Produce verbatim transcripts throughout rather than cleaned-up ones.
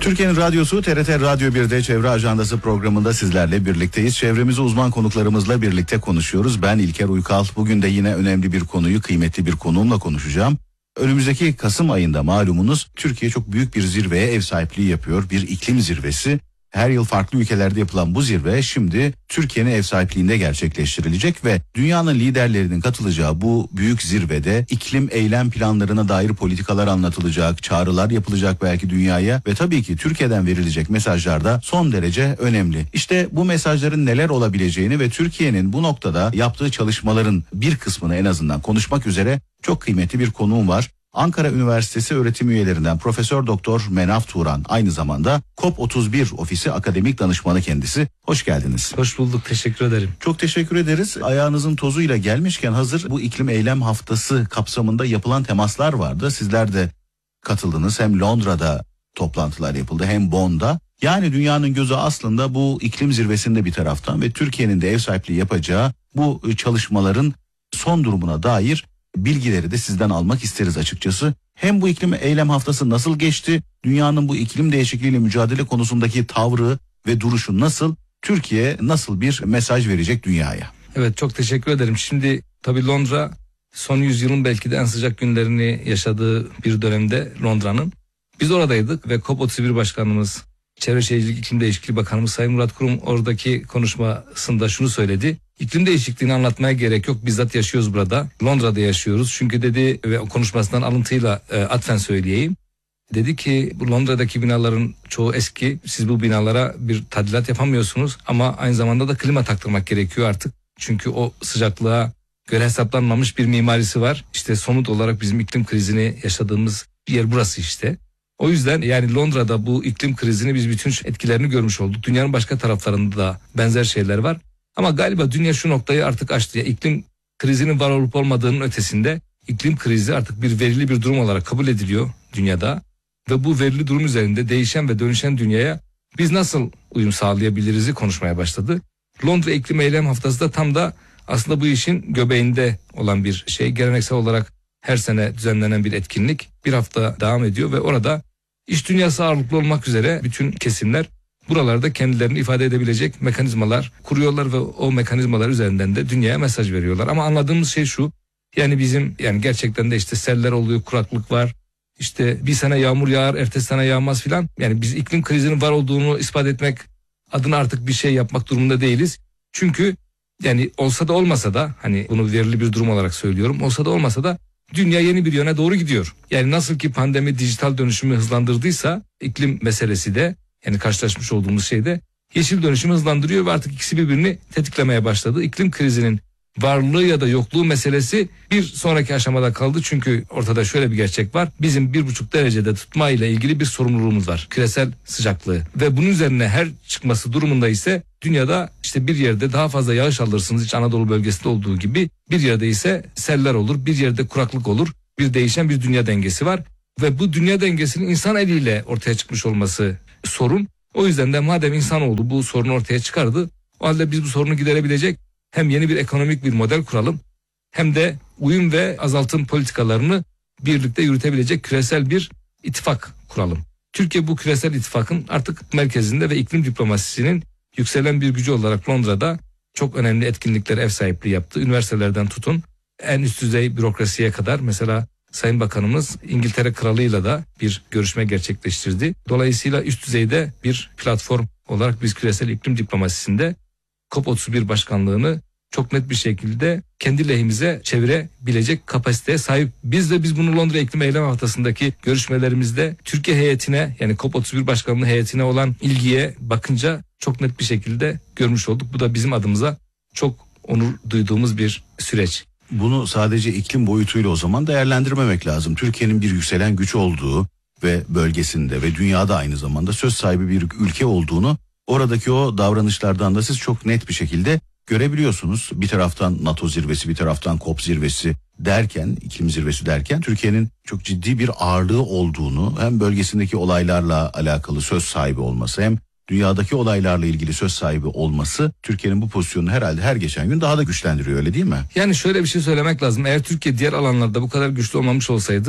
Türkiye'nin radyosu T R T Radyo bir'de Çevre Ajandası programında sizlerle birlikteyiz. Çevremizi uzman konuklarımızla birlikte konuşuyoruz. Ben İlker Uykal. Bugün de yine önemli bir konuyu, kıymetli bir konuğumla konuşacağım. Önümüzdeki Kasım ayında malumunuz Türkiye çok büyük bir zirveye ev sahipliği yapıyor. Bir iklim zirvesi. Her yıl farklı ülkelerde yapılan bu zirve şimdi Türkiye'nin ev sahipliğinde gerçekleştirilecek ve dünyanın liderlerinin katılacağı bu büyük zirvede iklim eylem planlarına dair politikalar anlatılacak, çağrılar yapılacak belki dünyaya ve tabii ki Türkiye'den verilecek mesajlar da son derece önemli. İşte bu mesajların neler olabileceğini ve Türkiye'nin bu noktada yaptığı çalışmaların bir kısmını en azından konuşmak üzere çok kıymetli bir konuğum var. Ankara Üniversitesi öğretim üyelerinden Profesör Doktor Menaf Turan, aynı zamanda COP otuz bir Ofisi Akademik Danışmanı kendisi. Hoş geldiniz. Hoş bulduk, teşekkür ederim. Çok teşekkür ederiz. Ayağınızın tozuyla gelmişken hazır bu iklim eylem haftası kapsamında yapılan temaslar vardı. Sizler de katıldınız. Hem Londra'da toplantılar yapıldı hem Bonn'da. Yani dünyanın gözü aslında bu iklim zirvesinde bir taraftan ve Türkiye'nin de ev sahipliği yapacağı bu çalışmaların son durumuna dair bilgileri de sizden almak isteriz açıkçası. Hem bu iklim eylem haftası nasıl geçti, dünyanın bu iklim değişikliğiyle mücadele konusundaki tavrı ve duruşu nasıl, Türkiye nasıl bir mesaj verecek dünyaya? Evet, çok teşekkür ederim. Şimdi tabii Londra son yüzyılın belki de en sıcak günlerini yaşadığı bir dönemde Londra'nın. Biz oradaydık ve COP otuz bir Başkanımız, Çevre Şehircilik İklim Değişikliği Bakanımız Sayın Murat Kurum oradaki konuşmasında şunu söyledi. İklim değişikliğini anlatmaya gerek yok. Bizzat yaşıyoruz burada. Londra'da yaşıyoruz. Çünkü dedi ve o konuşmasından alıntıyla e, atfen söyleyeyim. Dedi ki bu Londra'daki binaların çoğu eski. Siz bu binalara bir tadilat yapamıyorsunuz ama aynı zamanda da klima taktırmak gerekiyor artık. Çünkü o sıcaklığa göre hesaplanmamış bir mimarisi var. İşte somut olarak bizim iklim krizini yaşadığımız yer burası işte. O yüzden yani Londra'da bu iklim krizini biz bütün etkilerini görmüş olduk. Dünyanın başka taraflarında da benzer şeyler var. Ama galiba dünya şu noktayı artık aştı. Ya, iklim krizinin var olup olmadığının ötesinde iklim krizi artık bir verili bir durum olarak kabul ediliyor dünyada. Ve bu verili durum üzerinde değişen ve dönüşen dünyaya biz nasıl uyum sağlayabiliriz'i konuşmaya başladı. Londra İklim Eylem Haftası da tam da aslında bu işin göbeğinde olan bir şey. Geleneksel olarak her sene düzenlenen bir etkinlik bir hafta devam ediyor ve orada iş dünyası ağırlıklı olmak üzere bütün kesimler buralarda kendilerini ifade edebilecek mekanizmalar kuruyorlar ve o mekanizmalar üzerinden de dünyaya mesaj veriyorlar. Ama anladığımız şey şu, yani bizim yani gerçekten de işte seller oluyor, kuraklık var, işte bir sene yağmur yağar, ertesi sene yağmaz filan. Yani biz iklim krizinin var olduğunu ispat etmek adına artık bir şey yapmak durumunda değiliz. Çünkü yani olsa da olmasa da, hani bunu verili bir durum olarak söylüyorum, olsa da olmasa da dünya yeni bir yöne doğru gidiyor. Yani nasıl ki pandemi dijital dönüşümü hızlandırdıysa iklim meselesi de, yani karşılaşmış olduğumuz şeyde yeşil dönüşümü hızlandırıyor ve artık ikisi birbirini tetiklemeye başladı. İklim krizinin varlığı ya da yokluğu meselesi bir sonraki aşamada kaldı. Çünkü ortada şöyle bir gerçek var. Bizim bir buçuk derecede tutma ile ilgili bir sorumluluğumuz var. Küresel sıcaklığı. Ve bunun üzerine her çıkması durumunda ise dünyada işte bir yerde daha fazla yağış alırsınız. İç Anadolu bölgesinde olduğu gibi bir yerde ise seller olur. Bir yerde kuraklık olur. Bir değişen bir dünya dengesi var. Ve bu dünya dengesinin insan eliyle ortaya çıkmış olması sorun. O yüzden de madem insanoğlu bu sorunu ortaya çıkardı, o halde biz bu sorunu giderebilecek hem yeni bir ekonomik bir model kuralım, hem de uyum ve azaltım politikalarını birlikte yürütebilecek küresel bir ittifak kuralım. Türkiye bu küresel ittifakın artık merkezinde ve iklim diplomasisinin yükselen bir gücü olarak Londra'da çok önemli etkinliklere ev sahipliği yaptı. Üniversitelerden tutun en üst düzey bürokrasiye kadar, mesela Sayın Bakanımız İngiltere Kralı'yla da bir görüşme gerçekleştirdi. Dolayısıyla üst düzeyde bir platform olarak biz küresel iklim diplomasisinde COP otuz bir başkanlığını çok net bir şekilde kendi lehimize çevirebilecek kapasiteye sahip. Biz de biz bunu Londra İklim Eylem Haftası'ndaki görüşmelerimizde Türkiye heyetine, yani COP otuz bir başkanlığı heyetine olan ilgiye bakınca çok net bir şekilde görmüş olduk. Bu da bizim adımıza çok onur duyduğumuz bir süreç. Bunu sadece iklim boyutuyla o zaman değerlendirmemek lazım. Türkiye'nin bir yükselen güç olduğu ve bölgesinde ve dünyada aynı zamanda söz sahibi bir ülke olduğunu oradaki o davranışlardan da siz çok net bir şekilde görebiliyorsunuz. Bir taraftan NATO zirvesi, bir taraftan COP zirvesi derken, iklim zirvesi derken Türkiye'nin çok ciddi bir ağırlığı olduğunu, hem bölgesindeki olaylarla alakalı söz sahibi olması hem dünyadaki olaylarla ilgili söz sahibi olması Türkiye'nin bu pozisyonunu herhalde her geçen gün daha da güçlendiriyor, öyle değil mi? Yani şöyle bir şey söylemek lazım. Eğer Türkiye diğer alanlarda bu kadar güçlü olmamış olsaydı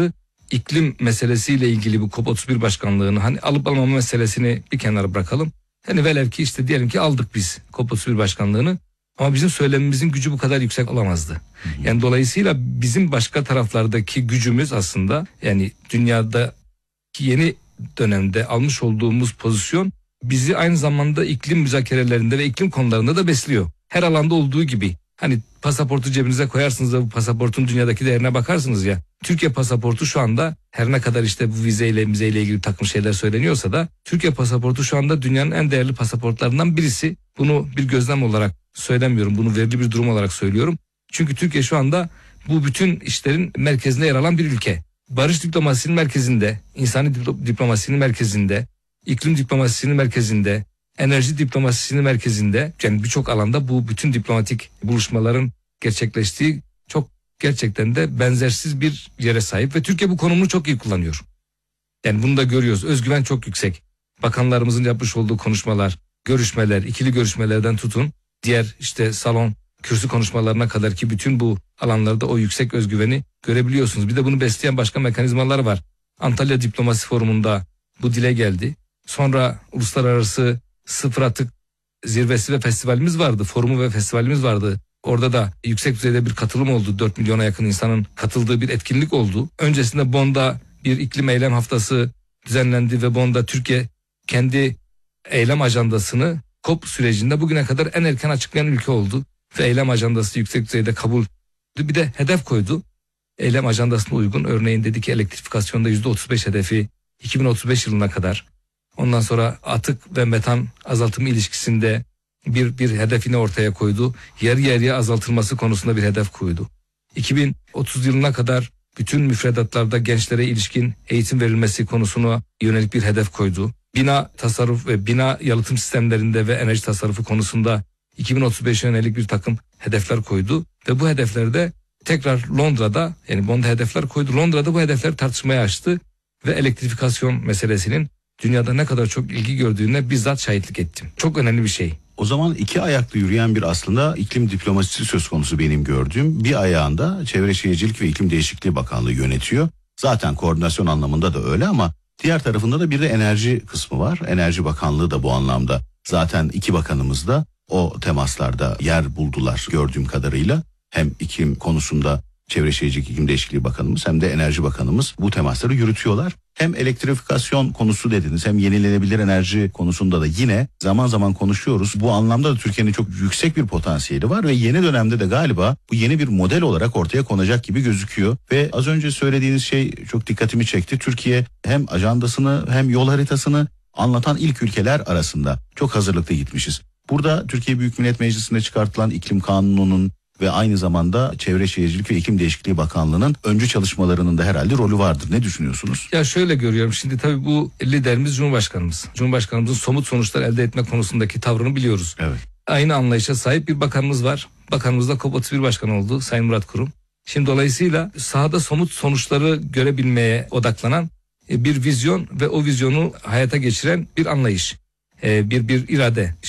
iklim meselesiyle ilgili bu COP otuz bir başkanlığını hani alıp almama meselesini bir kenara bırakalım. Hani velev ki işte diyelim ki aldık biz COP otuz bir başkanlığını ama bizim söylemimizin gücü bu kadar yüksek olamazdı. Yani dolayısıyla bizim başka taraflardaki gücümüz aslında yani dünyadaki yeni dönemde almış olduğumuz pozisyon bizi aynı zamanda iklim müzakerelerinde ve iklim konularında da besliyor. Her alanda olduğu gibi. Hani pasaportu cebinize koyarsınız da bu pasaportun dünyadaki değerine bakarsınız ya. Türkiye pasaportu şu anda her ne kadar işte bu vizeyle vizeyle ilgili bir takım şeyler söyleniyorsa da Türkiye pasaportu şu anda dünyanın en değerli pasaportlarından birisi. Bunu bir gözlem olarak söylemiyorum. Bunu verili bir durum olarak söylüyorum. Çünkü Türkiye şu anda bu bütün işlerin merkezinde yer alan bir ülke. Barış diplomasisinin merkezinde, insani diplomasisinin merkezinde, iklim diplomasisinin merkezinde, enerji diplomasisinin merkezinde, yani birçok alanda bu bütün diplomatik buluşmaların gerçekleştiği çok gerçekten de benzersiz bir yere sahip ve Türkiye bu konumunu çok iyi kullanıyor. Yani bunu da görüyoruz. Özgüven çok yüksek. Bakanlarımızın yapmış olduğu konuşmalar, görüşmeler, ikili görüşmelerden tutun, diğer işte salon, kürsü konuşmalarına kadar ki bütün bu alanlarda o yüksek özgüveni görebiliyorsunuz. Bir de bunu besleyen başka mekanizmalar var. Antalya Diplomasi Forumu'nda bu dile geldi. Sonra uluslararası sıfır atık zirvesi ve festivalimiz vardı. Forumu ve festivalimiz vardı. Orada da yüksek düzeyde bir katılım oldu. dört milyona yakın insanın katıldığı bir etkinlik oldu. Öncesinde Bonn'da bir iklim eylem haftası düzenlendi ve Bonn'da Türkiye kendi eylem ajandasını COP sürecinde bugüne kadar en erken açıklayan ülke oldu. Ve eylem ajandası yüksek düzeyde kabul. Bir de hedef koydu. Eylem ajandasına uygun örneğin dedi ki elektrifikasyonda yüzde otuz beş hedefi iki bin otuz beş yılına kadar. Ondan sonra atık ve metan azaltımı ilişkisinde bir bir hedefini ortaya koydu. Yarı yarıya azaltılması konusunda bir hedef koydu. iki bin otuz yılına kadar bütün müfredatlarda gençlere ilişkin eğitim verilmesi konusuna yönelik bir hedef koydu. Bina tasarruf ve bina yalıtım sistemlerinde ve enerji tasarrufu konusunda iki bin otuz beşe yönelik bir takım hedefler koydu ve bu hedeflerde tekrar Londra'da yani Bonn'da hedefler koydu. Londra'da bu hedefler tartışmaya açtı ve elektrifikasyon meselesinin dünyada ne kadar çok ilgi gördüğüne bizzat şahitlik ettim. Çok önemli bir şey. O zaman iki ayaklı yürüyen bir aslında iklim diplomasisi söz konusu benim gördüğüm. Bir ayağında Çevre Şehircilik ve İklim Değişikliği Bakanlığı yönetiyor. Zaten koordinasyon anlamında da öyle ama diğer tarafında da bir de enerji kısmı var. Enerji Bakanlığı da bu anlamda zaten iki bakanımız da o temaslarda yer buldular gördüğüm kadarıyla. Hem iklim konusunda Çevre Şehircilik İklim Değişikliği Bakanımız hem de Enerji Bakanımız bu temasları yürütüyorlar. Hem elektrifikasyon konusu dediniz hem yenilenebilir enerji konusunda da yine zaman zaman konuşuyoruz. Bu anlamda da Türkiye'nin çok yüksek bir potansiyeli var ve yeni dönemde de galiba bu yeni bir model olarak ortaya konacak gibi gözüküyor. Ve az önce söylediğiniz şey çok dikkatimi çekti. Türkiye hem ajandasını hem yol haritasını anlatan ilk ülkeler arasında çok hazırlıklı gitmişiz. Burada Türkiye Büyük Millet Meclisi'nde çıkartılan iklim kanununun ve aynı zamanda Çevre Şehircilik ve İklim Değişikliği Bakanlığı'nın öncü çalışmalarının da herhalde rolü vardır. Ne düşünüyorsunuz? Ya şöyle görüyorum. Şimdi tabii bu liderimiz Cumhurbaşkanımız. Cumhurbaşkanımızın somut sonuçlar elde etme konusundaki tavrını biliyoruz. Evet. Aynı anlayışa sahip bir bakanımız var. Bakanımız da COP otuz bir başkanı oldu Sayın Murat Kurum. Şimdi dolayısıyla sahada somut sonuçları görebilmeye odaklanan bir vizyon ve o vizyonu hayata geçiren bir anlayış. Bir bir irade.